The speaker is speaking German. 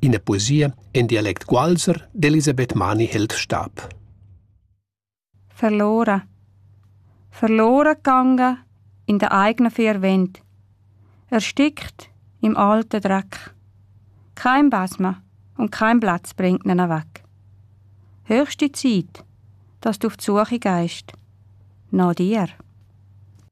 in der Poesie in Dialekt Gualser d'Elisabeth Mani-Heldstab. Verloren. Verloren gegangen in den eigenen vier Wänden. Erstickt im alten Dreck. Kein Basma und kein Platz bringt ihn weg. Höchste Zeit, dass du auf die Suche gehst. Nach dir.